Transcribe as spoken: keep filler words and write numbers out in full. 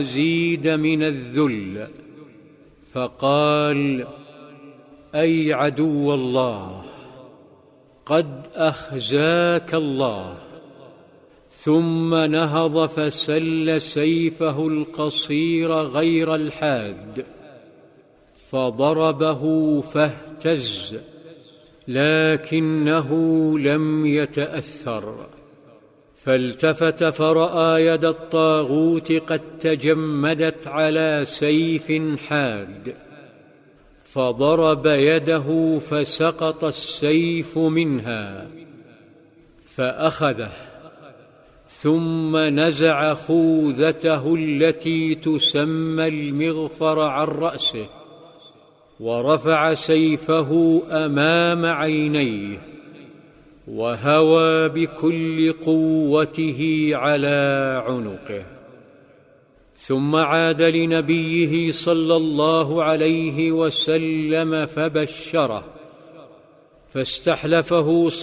يزيد من الذل، فقال: أي عدو الله، قد أخزاك الله. ثم نهض فسل سيفه القصير غير الحاد، فضربه فاهتز، لكنه لم يتأثر. فالتفت فرأى يد الطاغوت قد تجمدت على سيف حاد، فضرب يده فسقط السيف منها، فأخذه، ثم نزع خوذته التي تسمى المغفر عن رأسه، ورفع سيفه أمام عينيه، وهوى بكل قوته على عنقه. ثم عاد لنبيه صلى الله عليه وسلم فبشره، فاستحلفه